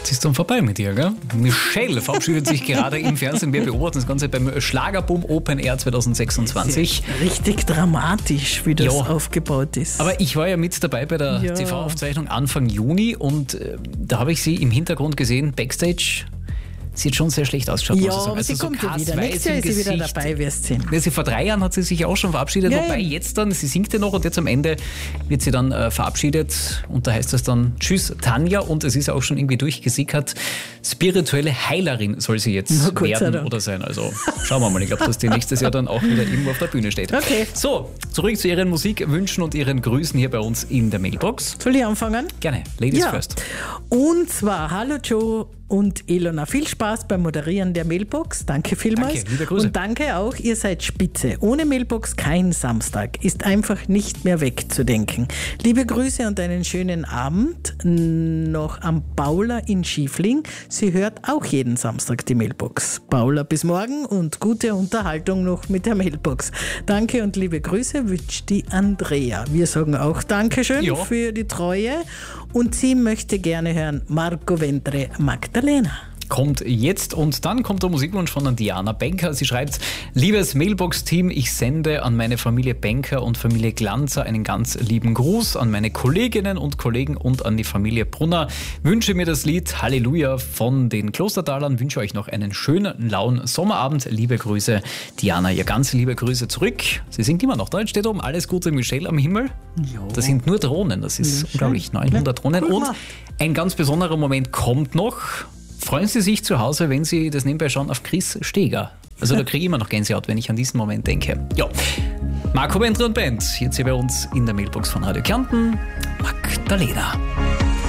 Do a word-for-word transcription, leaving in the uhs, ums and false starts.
Jetzt ist dann vorbei mit dir, gell? Michelle verabschiedet sich gerade im Fernsehen. Wir beobachten das Ganze beim Schlagerboom Open Air zwanzig sechsundzwanzig. Richtig dramatisch, wie das Ja. aufgebaut ist. Aber ich war ja mit dabei bei der Ja. T V-Aufzeichnung Anfang Juni und äh, da habe ich sie im Hintergrund gesehen, Backstage. Sieht schon sehr schlecht ausgeschaut, ja, muss ich sagen. aber Also sie so kommt ja wieder. K zwei Nächstes Jahr im ist sie wieder Gesicht. dabei, wirst du sehen. Ja, sie, vor drei Jahren hat sie sich auch schon verabschiedet, Ja, wobei ja. jetzt dann, sie singt ja noch und jetzt am Ende wird sie dann äh, verabschiedet und da heißt es dann Tschüss Tanja und es ist auch schon irgendwie durchgesickert, spirituelle Heilerin soll sie jetzt Na, Gott sei werden Dank. oder sein. Also schauen wir mal, ich glaube, dass die nächstes Jahr dann auch wieder irgendwo auf der Bühne steht. Okay. So, zurück zu ihren Musikwünschen und ihren Grüßen hier bei uns in der Mailbox. Soll ich anfangen? Gerne, Ladies Ja. first. Und zwar, hallo Joe und Ilona, viel Spaß beim Moderieren der Mailbox. Danke vielmals. Danke, liebe Grüße. Und danke auch, ihr seid spitze. Ohne Mailbox kein Samstag. Ist einfach nicht mehr wegzudenken. Liebe Grüße und einen schönen Abend noch an Paula in Schiefling. Sie hört auch jeden Samstag die Mailbox. Paula, bis morgen und gute Unterhaltung noch mit der Mailbox. Danke und liebe Grüße wünscht die Andrea. Wir sagen auch Dankeschön Ja. für die Treue. Und sie möchte gerne hören Marco Ventre Magdalena. Kommt jetzt und dann kommt der Musikwunsch von Diana Benker. Sie schreibt, liebes Mailbox-Team, ich sende an meine Familie Benker und Familie Glanzer einen ganz lieben Gruß, an meine Kolleginnen und Kollegen und an die Familie Brunner. Wünsche mir das Lied Halleluja von den Klostertalern, wünsche euch noch einen schönen, lauen Sommerabend. Liebe Grüße, Diana, ihr ganz liebe Grüße zurück. Sie singt immer noch, da steht oben, alles Gute Michelle am Himmel. Ja. Das sind nur Drohnen, das ist Ja, unglaublich, schön. neunhundert Drohnen. Cool Und gemacht. ein ganz besonderer Moment kommt noch. Freuen Sie sich zu Hause, wenn Sie das nebenbei schauen, auf Chris Steger. Also da kriege ich immer noch Gänsehaut, wenn ich an diesen Moment denke. Ja, Marco Ventre und Band, jetzt hier bei uns in der Mailbox von Radio Kärnten, Magdalena.